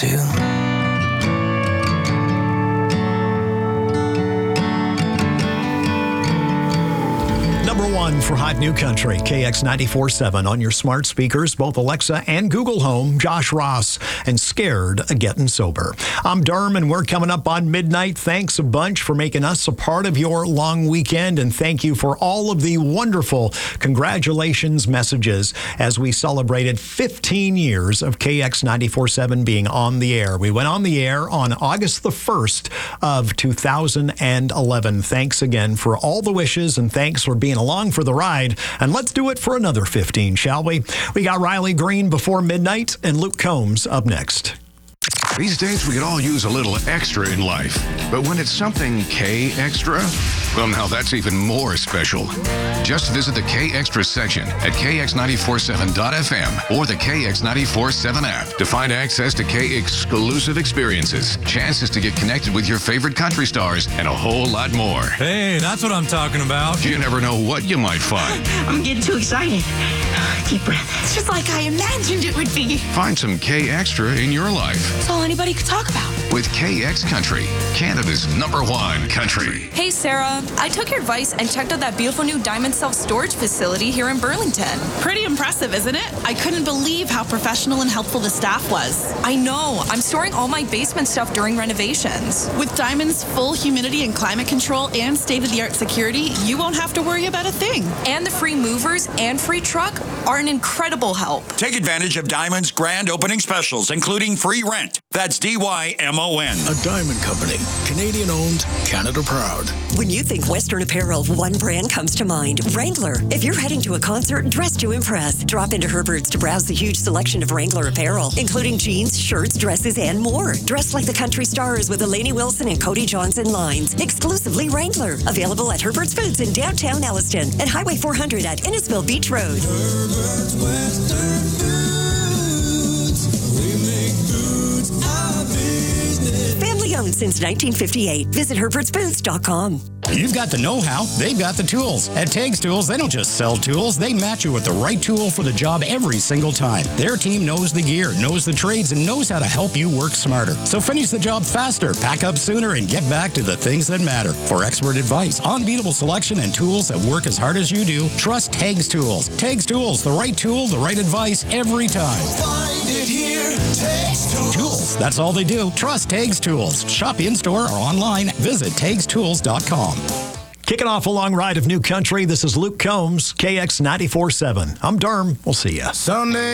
too. Number one for Hot New Country, KX 94.7 on your smart speakers, both Alexa and Google Home. Josh Ross and Scared of Getting Sober. I'm Derm, and we're coming up on midnight. Thanks a bunch for making us a part of your long weekend, and thank you for all of the wonderful congratulations messages as we celebrated 15 years of KX 94.7 being on the air. We went on the air on August the 1st of 2011. Thanks again for all the wishes, and thanks for being along for the ride. And let's do it for another 15, shall we? We got Riley Green before midnight and Luke Combs up next. These days, we could all use a little extra in life. But when it's something K Extra, well, now that's even more special. Just visit the K Extra section at kx947.fm or the KX947 app to find access to K exclusive experiences, chances to get connected with your favorite country stars, and a whole lot more. Hey, that's what I'm talking about. You never know what you might find. I'm getting too excited. Deep breath. It's just like I imagined it would be. Find some K Extra in your life. That's all anybody could talk about. With KX Country, Canada's #1 country. Hey, Sarah. I took your advice and checked out that beautiful new Diamond self-storage facility here in Burlington. Pretty impressive, isn't it? I couldn't believe how professional and helpful the staff was. I know. I'm storing all my basement stuff during renovations. With Diamond's full humidity and climate control and state-of-the-art security, you won't have to worry about a thing. And the free movers and free truck are an incredible help. Take advantage of Diamond's grand opening specials, including free rent. That's DYMON. A Diamond Company. Canadian owned, Canada proud. When you think Western apparel, one brand comes to mind, Wrangler. If you're heading to a concert, dress to impress. Drop into Herbert's to browse the huge selection of Wrangler apparel, including jeans, shirts, dresses, and more. Dress like the country stars with the Lainey Wilson and Cody Johnson lines. Exclusively Wrangler. Available at Herbert's Foods in downtown Elliston and Highway 400 at Innisfil Beach Road. Herbert's Western Foods. We make foods our business. Family owned since 1958. Visit herbertsfoods.com. You've got the know-how, they've got the tools. At Tags Tools, they don't just sell tools, they match you with the right tool for the job every single time. Their team knows the gear, knows the trades, and knows how to help you work smarter. So finish the job faster, pack up sooner, and get back to the things that matter. For expert advice, unbeatable selection, and tools that work as hard as you do, trust Tags Tools. Tags Tools, the right tool, the right advice every time. Find it here, Tags Tools, that's all they do. Trust Tags Tools. Shop in-store or online. Visit tagstools.com. Kicking off a long ride of New Country, this is Luke Combs, KX 94.7. I'm Derm. We'll see ya. Sunday.